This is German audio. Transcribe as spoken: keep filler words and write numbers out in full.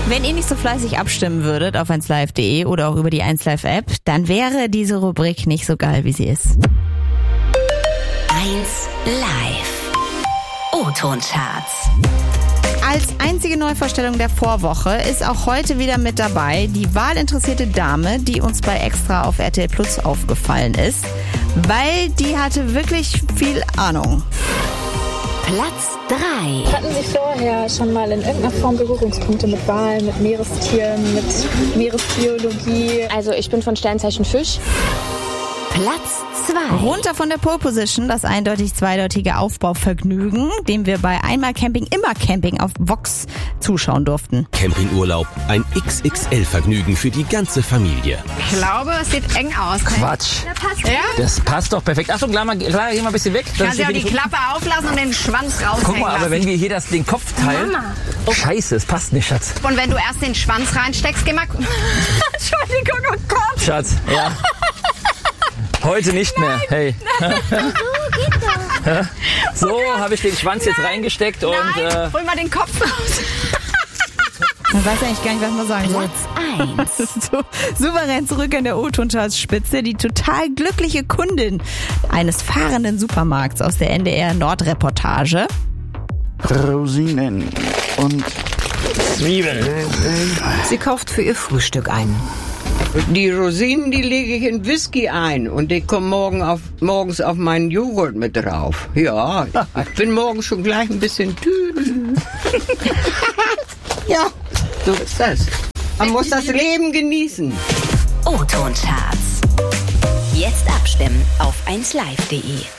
Wenn ihr nicht so fleißig abstimmen würdet auf eins live punkt de oder auch über die eins Live App, dann wäre diese Rubrik nicht so geil, wie sie ist. eins Live O-Ton-Charts. Als einzige Neuvorstellung der Vorwoche ist auch heute wieder mit dabei die wahlinteressierte Dame, die uns bei Extra auf R T L Plus aufgefallen ist, weil die hatte wirklich viel Ahnung. Platz drei. Hatten Sie vorher schon mal in irgendeiner Form Berührungspunkte mit Walen, mit Meerestieren, mit Meeresbiologie? Also ich bin von Sternzeichen Fisch. Platz zwei. Runter von der Pole Position, das eindeutig zweideutige Aufbauvergnügen, dem wir bei Einmal Camping, immer Camping auf Vox zuschauen durften. Campingurlaub, ein X X L-Vergnügen für die ganze Familie. Ich glaube, es sieht eng aus. Quatsch. Das passt, ja? Das passt doch perfekt. Achtung, Clara, Clara, geh mal ein bisschen weg. Kann sie auch die Klappe auflassen und den Schwanz raushängen Guck mal, aber lassen. wenn wir hier das, den Kopf teilen... Mama. Scheiße, es passt nicht, Schatz. Und wenn du erst den Schwanz reinsteckst, geh mal... Entschuldigung, oh Gott. Schatz, ja. Heute nicht mehr. Hey. So, habe ich den Schwanz jetzt reingesteckt und... Nein, Äh, hol mal den Kopf raus. Man weiß eigentlich gar nicht, was man sagen soll. Platz eins. So, souverän zurück an der O-Ton-Charts-Spitze die total glückliche Kundin eines fahrenden Supermarkts aus der N D R-Nordreportage. Rosinen und Zwiebeln. Sie kauft für ihr Frühstück ein. Die Rosinen, die lege ich in Whisky ein und ich komme morgen auf, morgens auf meinen Joghurt mit drauf. Ja, ich bin morgen schon gleich ein bisschen tüdel. Ja, so ist das. Man muss das Leben genießen. O-Ton-Charts. Jetzt abstimmen auf eins live punkt de.